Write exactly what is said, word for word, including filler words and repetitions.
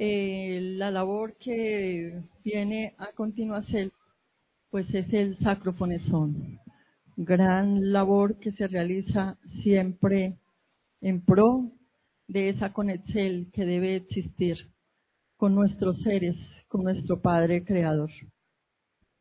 Eh, la labor que viene a continuación, pues es el sacrofonesón. Gran labor que se realiza siempre en pro de esa conexión que debe existir con nuestros seres, con nuestro Padre Creador.